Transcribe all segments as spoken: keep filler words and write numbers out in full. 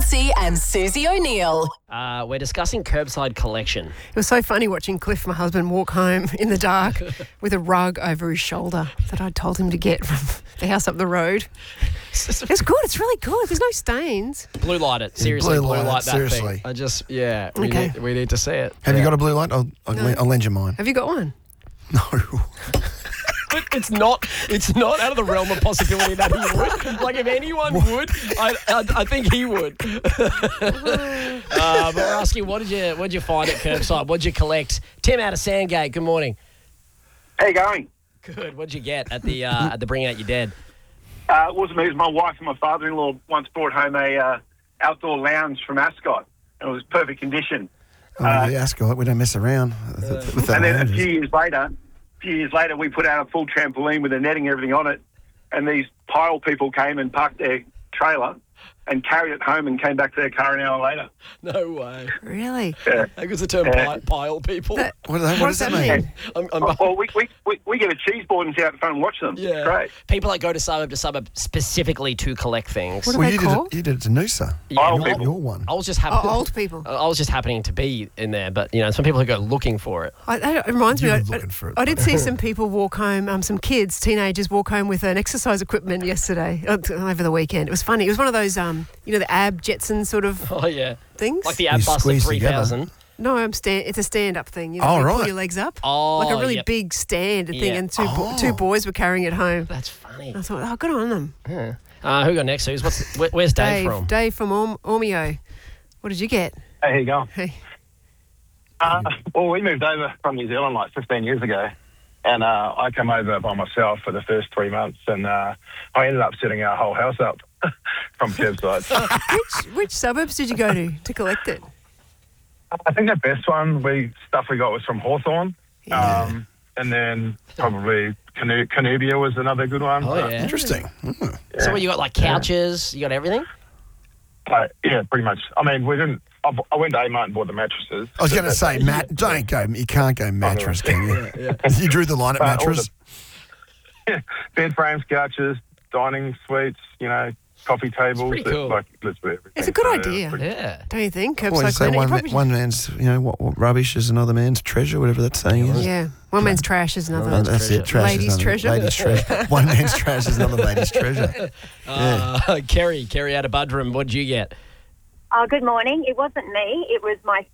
Lutzi and Susie O'Neill. Uh, we're discussing curbside collection. It was so funny watching Cliff, my husband, walk home in the dark with a rug over his shoulder that I told him to get from the house up the road. It's good. It's really good. There's no stains. Blue light it. Seriously, blue blue, light light, it, that seriously. thing. I just, yeah, we, Okay. need, we need to see it. Have yeah. you got a blue light? I'll, I'll, No. le- I'll lend you mine. Have you got one? No. But it's not. It's not out of the realm of possibility that he would. Like if anyone would, I, I, I think he would. uh, but we're asking, what did you, what did you find at curbside? What did you collect? Tim out of Sandgate. Good morning. How you going? Good. What did you get at the uh, at the Bring Out Your Dead? Uh, it wasn't me. It was my wife and my father-in-law once brought home a uh, outdoor lounge from Ascot. And it was perfect condition. Oh, Uh, yeah, Ascot, we don't mess around with, with that. And then a lounges. few years later, a few years later, we put out a full trampoline with the netting and everything on it. And these pile people came and parked their trailer and carried it home and came back to their car an hour later. No way. Really? Yeah. That was the term Yeah. pi- pile people. That- What, what, What does that does mean? that mean? I'm, I'm, Oh, well, we, we, we, we get a cheese board and sit out the front and watch them. yeah. Great. People that go to suburb to suburb specifically to collect things. What do Well, they you did, call? it, you did it to Noosa. Yeah, Pile well, people. Your one. I was just Oh, happening. old people. I was just happening to be in there, but you know, some people who go looking for it. I, that reminds You me, were I, looking for it, I did though. see some people walk home, um, some kids, teenagers walk home with an exercise equipment yesterday, uh, over the weekend. It was funny. It was one of those, um, you know, the ab Jetson sort of Oh yeah, things. like the You Ab Buster squeeze three thousand. No, I'm stand. It's a stand-up thing. You know, Oh, you pull right. your legs up, Oh, like a really yep. big stand thing, Yeah. and two bo- Oh. two boys were carrying it home. That's funny. I thought, oh, good on them. Yeah. Uh, who got next? Who's what's where, where's Dave, Dave, from? Dave from Orm- Ormeo. What did you get? Hey, how you going? Hey, Uh, well, we moved over from New Zealand like fifteen years ago, and uh, I came over by myself for the first three months, and uh, I ended up setting our whole house up from curbside. which which suburbs did you go to to collect it? I think the best one we stuff we got was from Hawthorne, Yeah. um, and then probably Canu- Canubia was another good one. Oh yeah. Interesting. Mm. So what you got? Like couches? You got everything? Uh, yeah, pretty much. I mean, we didn't. I, I went to A Mart and bought the mattresses. I was going to say, Matt, don't go. You can't go mattress, can you? You drew the line at Uh, all mattress. Bed frames, couches, dining suites, you know, coffee tables. pretty cool. Like literally everything. It's a good So, idea. pretty- Yeah. Don't you think? Well, Curbside you say cleaning. You one, probably ma- one man's, you know, what, what rubbish is another man's treasure, whatever that saying is. Yeah, one man's trash is another. Oh, that's it. Trash Ladies' is another, treasure. Ladies' treasure. One man's trash is another lady's treasure. Uh, Kerry, Kerry out of Budrum. What'd you get? Oh, good morning. It wasn't me. It was my...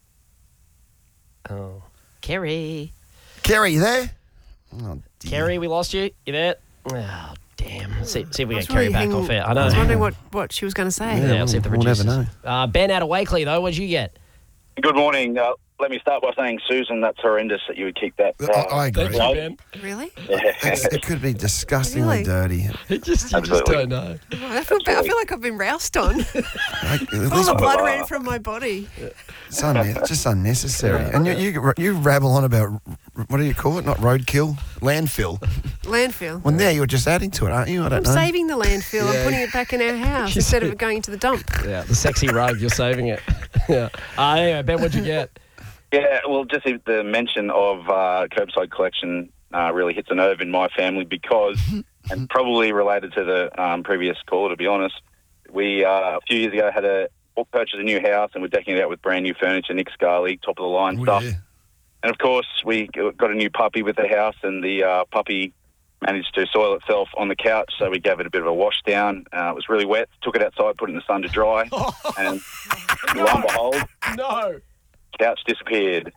Oh, Kerry. Kerry, you there? Oh, dear. Kerry, we lost you. You there? Oh, damn. Let's see, see if we I get was Kerry really back hanging- off air. I know. I was wondering what, what she was going to say. Yeah, I'll see if the we'll never producers. Uh, Ben out of Wakeley, though. What'd you get? Good morning. Uh, let me start by saying, Susan, that's horrendous that you would keep that. I, I agree. Thank you, Ben. Really? It's, it could be disgustingly Really? dirty. It just, you just Absolutely. don't know. Oh, I, feel bad. I feel like I've been roused on. Like, at All least the blood ran from my body. it's unne- just unnecessary. And you, you you rabble on about, what do you call it? Not roadkill, landfill. Landfill. Well, now you're just adding to it, aren't you? I don't I'm know. saving the landfill. Yeah. I'm putting it back in our house She's- instead of it going to the dump. Yeah, the sexy rug, you're saving it. Yeah. Uh, anyway, Ben, what'd you get? Yeah, well, just the- the mention of uh, curbside collection uh, really hits a nerve in my family because, and probably related to the um, previous call, to be honest, we uh, a few years ago had a purchased a new house and we're decking it out with brand new furniture, Nick Scarley, top of the line Oh, stuff. yeah. And of course, we got a new puppy with the house, and the uh, puppy managed to soil itself on the couch, so we gave it a bit of a wash down. Uh, it was really wet, took it outside, put it in the sun to dry, and lo and behold, No. couch disappeared.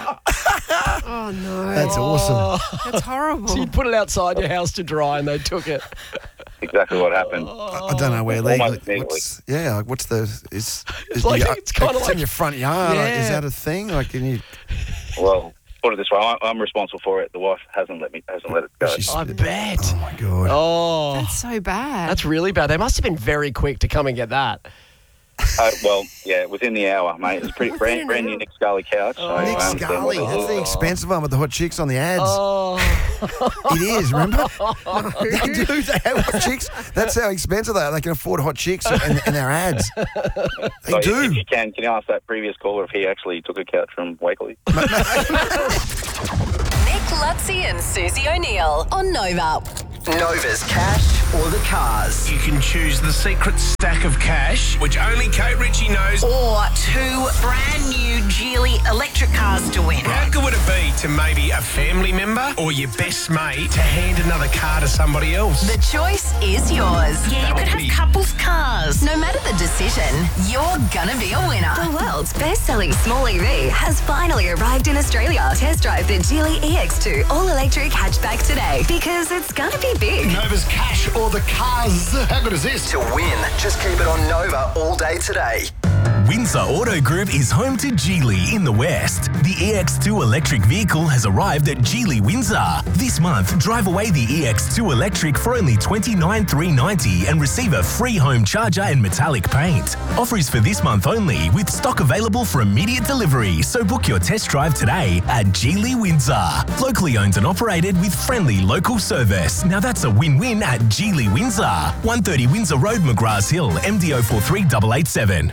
Oh, no. That's awesome. That's horrible. So you'd put it outside your house to dry and they took it. Exactly what happened. I, I don't know where Almost legally. immediately. What's, yeah, like what's the is, is like- the, it's kinda in like- your front yard? Like, is Yeah. that a thing? Like, can you? Well, put it this way, I- I'm responsible for it. The wife hasn't let me, hasn't let it go. She's- I bet. Oh my god! Oh, That's so bad. that's really bad. They must have been very quick to come and get that. Uh, well, yeah, within the hour, mate. It was pretty Within brand, an brand new hour. Nick Scarley couch. so I Nick understand Scully, what it that's is. the expensive one with the hot chicks on the ads. Oh, It is, remember? They do. They have hot chicks. That's how expensive they are. They can afford hot chicks in, in their ads. They So if- do. If you can, can you ask that previous caller if he actually took a couch from Wakeley? Nick Lutzi and Susie O'Neill on Nova. Nova's cash or the cars. You can choose the secret stack of cash, which only Kate Ritchie knows. Or two brand new Geely electric cars to win. How good would it be to maybe a family member or your best mate to hand another car to somebody else? The choice is yours. Yeah, you could have couples cars. No matter the decision, you're gonna be a winner. The world's best-selling small E V has finally arrived in Australia. Test drive the Geely E X two all-electric hatchback today because it's gonna be big. Nova's cash or the cars. How good is this? To win, just keep it on Nova all day today. Windsor Auto Group is home to Geely in the West. The E X two electric vehicle has arrived at Geely Windsor. This month, drive away the E X two electric for only twenty-nine thousand three hundred ninety dollars and receive a free home charger and metallic paint. Offer is for this month only, with stock available for immediate delivery, so book your test drive today at Geely Windsor. Locally owned and operated with friendly local service. Now that's a win-win at Geely Windsor. one thirty Windsor Road, McGraths Hill, M D O four three eight eight seven.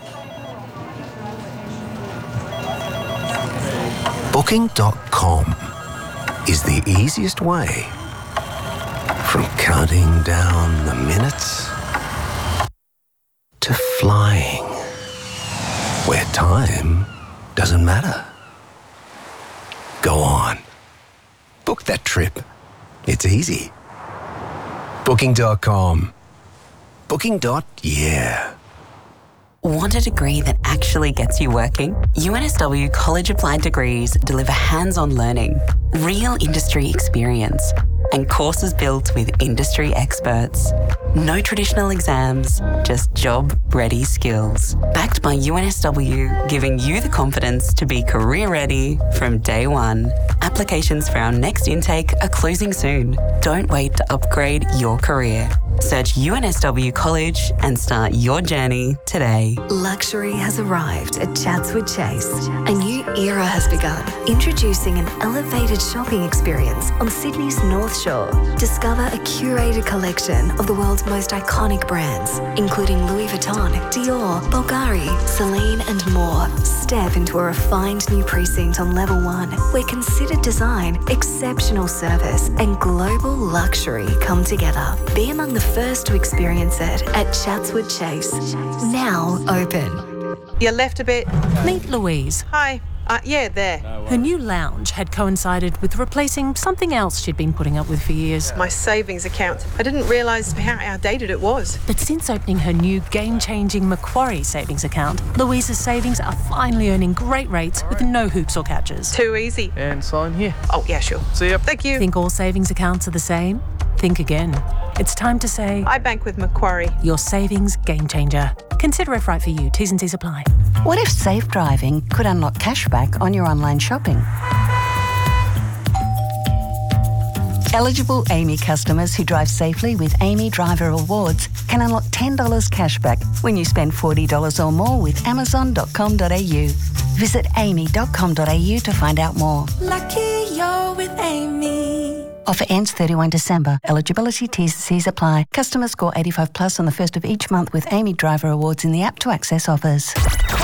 Booking dot com is the easiest way from counting down the minutes to flying, where time doesn't matter. Go on. Book that trip. It's easy. Booking dot com. Booking. Yeah. Want a degree that actually gets you working? U N S W College Applied Degrees deliver hands-on learning, real industry experience, and courses built with industry experts. No traditional exams, just job-ready skills. Backed by U N S W, giving you the confidence to be career-ready from day one. Applications for our next intake are closing soon. Don't wait to upgrade your career. Search U N S W College and start your journey today. Luxury has arrived at Chatswood Chase. A new era has begun, introducing an elevated shopping experience on Sydney's North Shore. Discover a curated collection of the world's most iconic brands, including Louis Vuitton, Dior, Bulgari, Celine, and more. Step into a refined new precinct on level one, where considered design, exceptional service, and global luxury come together. Be among the first to experience it at Chatswood Chase. Now open. You left a bit. Meet Louise. Hi. Uh, yeah, there. Her new lounge had coincided with replacing something else she'd been putting up with for years. My savings account. I didn't realise how outdated it was. But since opening her new game-changing Macquarie savings account, Louise's savings are finally earning great rates with no hoops or catches. Too easy. And sign here. Oh, yeah, sure. See ya. Thank you. Think all savings accounts are the same? Think again. It's time to say... I bank with Macquarie. Your savings game changer. Consider if right for you. T's and C's apply. What if safe driving could unlock cashback on your online shopping? Eligible Amy customers who drive safely with Amy Driver Rewards can unlock ten dollars cashback when you spend forty dollars or more with amazon dot com dot a u. Visit amy dot com dot a u to find out more. Lucky you're with Amy. Offer ends thirty-first December. Eligibility T's and C's apply. Customers score eighty-five plus on the first of each month with Amy Driver Awards in the app to access offers.